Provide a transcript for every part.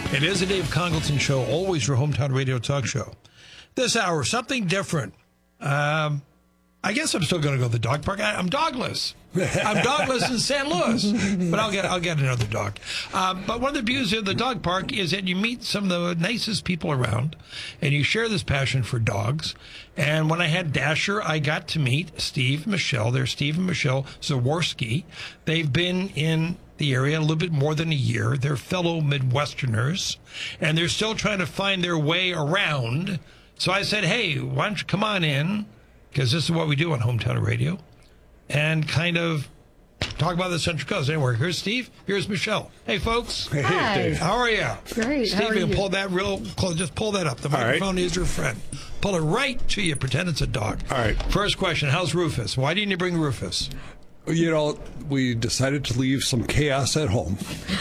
It is the Dave Congleton Show, always your hometown radio talk show. This hour, something different. I guess I'm still going to go to the dog park. I'm dogless. I'm dogless in San Luis, but I'll get another dog. But one of the beauties of the dog park is that you meet some of the nicest people around, and you share this passion for dogs. And when I had Dasher, I got to meet Steve and Michelle. They're Steve and Michelle Zaworski. They've been in the area a little bit more than a year. They're fellow Midwesterners, and they're still trying to find their way around. So I said, hey, why don't you come on in, because this is what we do on Hometown Radio, and kind of talk about the Central Coast. Anyway, here's Steve, here's Michelle. Hey, folks. Hey, Hi. Dave. How are you? Great. Steve, How are you can you? pull that real close. Just pull that up. The All right. microphone is your friend. Pull it right to you. Pretend it's a dog. All right. First question, how's Rufus? Why didn't you bring Rufus? You know, we decided to leave some chaos at home.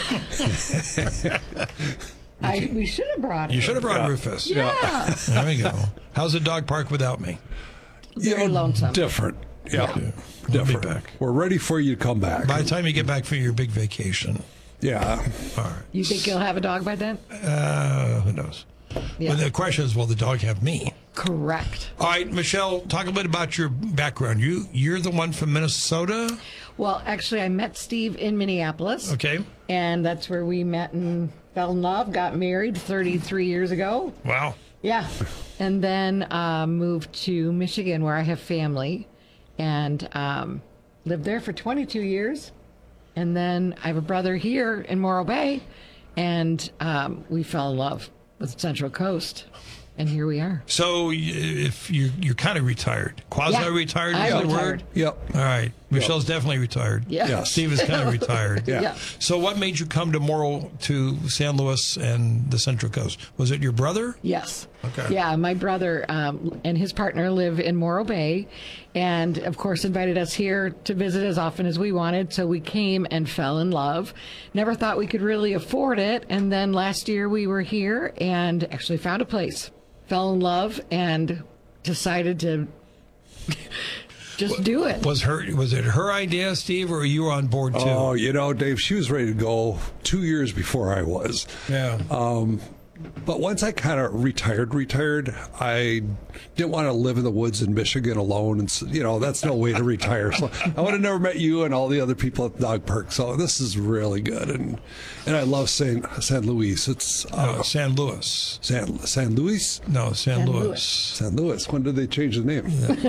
We should have brought You him. should have brought Yeah. Rufus. Yeah. There we go. How's the dog park without me? Very lonesome. Different. Yeah. We'll be Different. back. We're ready for you to come back. By the time you get back from your big vacation. Yeah. All right. You think you'll have a dog by then? Who knows? Yeah. But the question is, will the dog have me? Correct. All right, Michelle, talk a bit about your background. You're the one from Minnesota? Well, actually, I met Steve in Minneapolis. Okay. And that's where we met and fell in love, got married 33 years ago. Wow. Yeah. And then moved to Michigan, where I have family, and lived there for 22 years. And then I have a brother here in Morro Bay, and we fell in love with Central Coast. And here we are. So if you're kind of retired, quasi-retired is I'm the word? retired. Yep. All right. Michelle's definitely retired. Yeah. Yes. Steve is kind of retired. Yeah. Yeah. So what made you come to San Luis and the Central Coast? Was it your brother? Yes. Okay. Yeah, my brother and his partner live in Morro Bay, and of course invited us here to visit as often as we wanted. So we came and fell in love. Never thought we could really afford it, and then last year we were here and actually found a place, fell in love, and decided to just do it. Was it her idea, Steve, or you were on board too? Oh, you know, Dave, she was ready to go 2 years before I was. Yeah. But once I kind of retired, I didn't want to live in the woods in Michigan alone. And, you know, that's no way to retire. So I would have never met you and all the other people at the dog park. So this is really good. And I love San Luis. It's No, San Luis. San Luis? No, San Luis. San Luis. When did they change the name?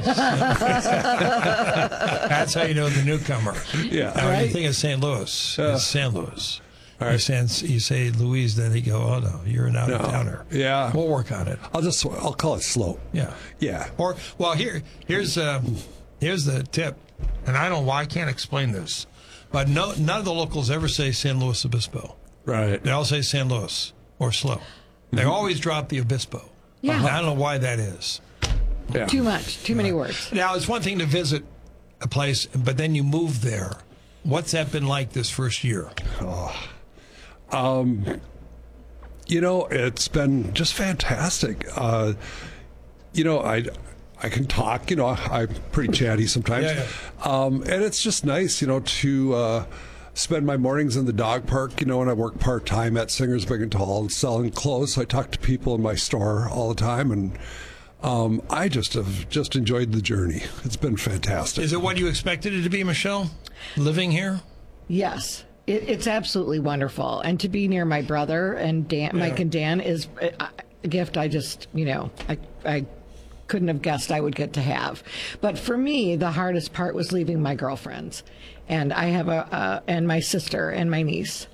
That's how you know the newcomer. Yeah. Now, when you Right. think of St. Louis, it's San Luis. All right. You say Louise, then they go, oh no, you're an out-of-towner. Yeah. We'll work on it. I'll call it slow. Yeah. Yeah. Or, well, here's the tip, and I don't know why I can't explain this, but none of the locals ever say San Luis Obispo. Right. They all say San Luis or slow. They always drop the Obispo. Yeah. I don't know why that is. Yeah. Too much, too many words. Now, it's one thing to visit a place, but then you move there. What's that been like this first year? You know, it's been just fantastic. You know, I can talk. You know, I'm pretty chatty sometimes. Yeah. And it's just nice, you know, to spend my mornings in the dog park. You know, when I work part-time at Singers Big and Tall selling clothes, so I talk to people in my store all the time, and I just have enjoyed the journey. It's been fantastic. Is it what you expected it to be, Michelle, living here? Yes. It's absolutely wonderful. And to be near my brother and Dan, Mike and Dan is a gift I just, I couldn't have guessed I would get to have. But for me, the hardest part was leaving my girlfriends. And I have and my sister and my niece.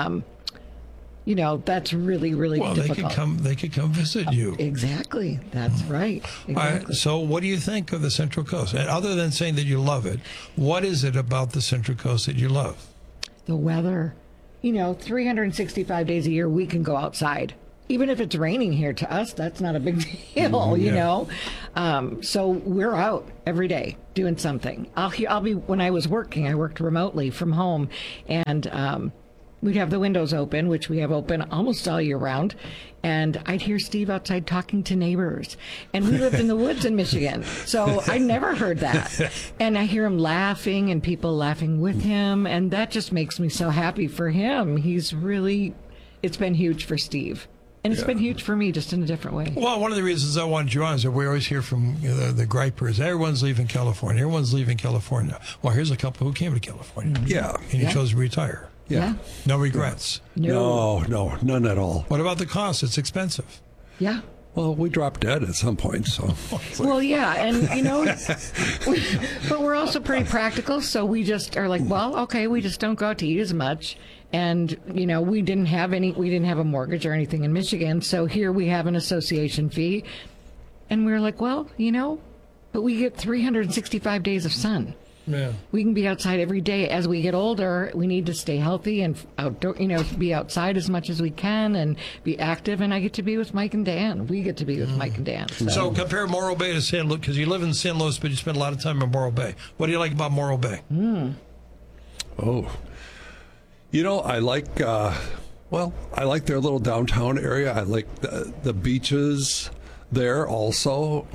That's really, really difficult. They could come visit you. Exactly. That's right. All right, Exactly. so what do you think of the Central Coast? And other than saying that you love it, what is it about the Central Coast that you love? The weather. 365 days a year we can go outside. Even if it's raining here, to us, that's not a big deal, you know. So we're out every day doing something. I'll be when I was working. I worked remotely from home, and we'd have the windows open, which we have open almost all year round. And I'd hear Steve outside talking to neighbors. And we lived in the woods in Michigan, so I never heard that. And I hear him laughing and people laughing with him, and that just makes me so happy for him. He's really it's been huge for Steve. And it's been huge for me, just in a different way. Well, one of the reasons I wanted you on is that we always hear from the gripers. Everyone's leaving California. Everyone's leaving California. Well, here's a couple who came to California. Yeah. And you chose to retire. Yeah. No regrets. No, none at all. What about the cost? It's expensive. Yeah. Well, we dropped dead at some point, so. Well, yeah, and but we're also pretty practical, so we just are like, well, okay, we just don't go out to eat as much, and we didn't have a mortgage or anything in Michigan, so here we have an association fee, and we were like, well, but we get 365 days of sun. Yeah. We can be outside every day. As we get older, we need to stay healthy and outdoor, be outside as much as we can and be active. And I get to be with Mike and Dan. We get to be with Mike and Dan. So compare Morro Bay to San Luis, because you live in San Luis, but you spend a lot of time in Morro Bay. What do you like about Morro Bay? Oh, I like, I like their little downtown area. I like the beaches there also.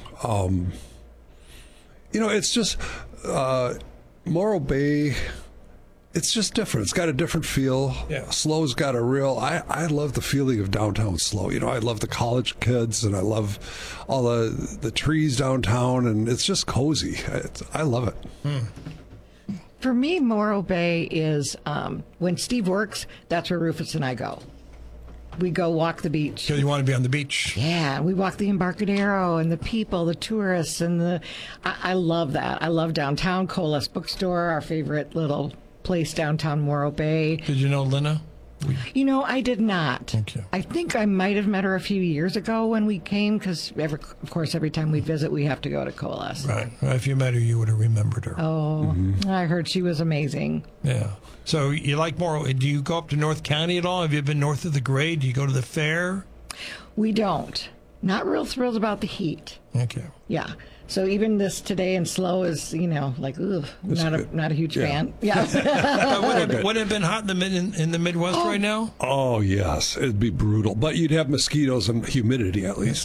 It's just, Morro Bay, it's just different. It's got a different feel. Yeah. SLO's got a real, I love the feeling of downtown SLO. I love the college kids, and I love all the trees downtown, and it's just cozy. I love it. For me, Morro Bay is, when Steve works, that's where Rufus and I go. We go walk the beach. Because you want to be on the beach. Yeah, we walk the Embarcadero and the people, the tourists, and I love that. I love downtown. Colas Bookstore, our favorite little place downtown Morro Bay. Did you know Lena? I did not. Okay. I think I might have met her a few years ago when we came, because, of course, every time we visit, we have to go to Colas. Right. Well, if you met her, you would have remembered her. Oh, I heard she was amazing. Yeah. So you like Morro? Do you go up to North County at all? Have you been north of the grade? Do you go to the fair? We don't. Not real thrilled about the heat. Okay. Yeah. So even this today in SLO is, not a huge fan. Yeah. Would it have been hot in the Midwest right now? Oh, yes. It'd be brutal. But you'd have mosquitoes and humidity at least.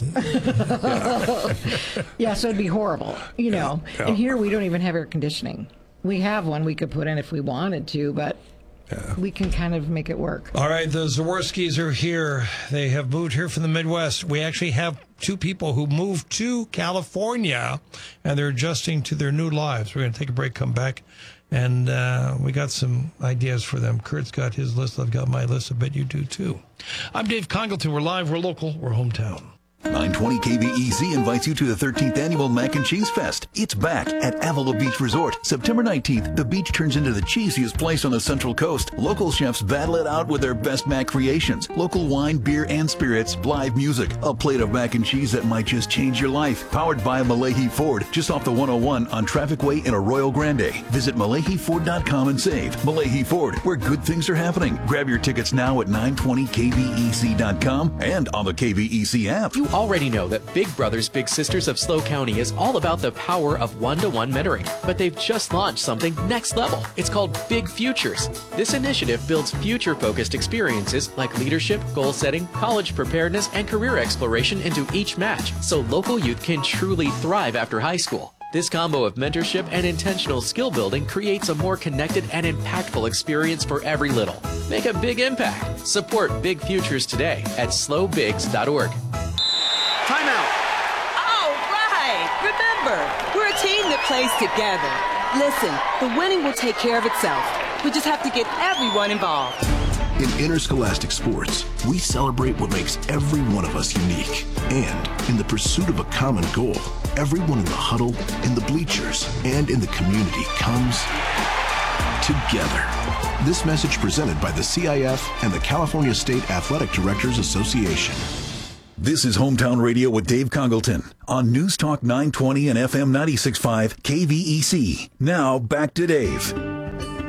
Yeah, so it'd be horrible, Yeah. And here we don't even have air conditioning. We have one we could put in if we wanted to, but we can kind of make it work. All right, the Zaworskis are here. They have moved here from the Midwest. We actually have two people who moved to California, and they're adjusting to their new lives. We're going to take a break, come back, and we got some ideas for them. Kurt's got his list. I've got my list. I bet you do, too. I'm Dave Congleton. We're live. We're local. We're hometown. 920 KVEZ invites you to the 13th Annual Mac and Cheese Fest. It's back at Avila Beach Resort. September 19th, the beach turns into the cheesiest place on the Central Coast. Local chefs battle it out with their best mac creations. Local wine, beer, and spirits, live music. A plate of mac and cheese that might just change your life. Powered by Malahi Ford, just off the 101 on Traffic Way in Arroyo Grande. Visit MalahiFord.com and save. Malahi Ford, where good things are happening. Grab your tickets now at 920kvec.com and on the KVEC app. You already know that Big Brothers Big Sisters of SLO County is all about the power of one-to-one mentoring, but they've just launched something next level. It's called Big Futures. This initiative builds future-focused experiences like leadership, goal setting, college preparedness, and career exploration into each match, so local youth can truly thrive after high school. This combo of mentorship and intentional skill building creates a more connected and impactful experience for every little. Make a big impact. Support Big Futures today at slobigs.org. Timeout. All right. Remember, we're a team that plays together. Listen, the winning will take care of itself. We just have to get everyone involved. In interscholastic sports, we celebrate what makes every one of us unique. And in the pursuit of a common goal, everyone in the huddle, in the bleachers, and in the community comes together. This message presented by the CIF and the California State Athletic Directors Association. This is Hometown Radio with Dave Congleton on News Talk 920 and FM 96.5 KVEC. Now back to Dave.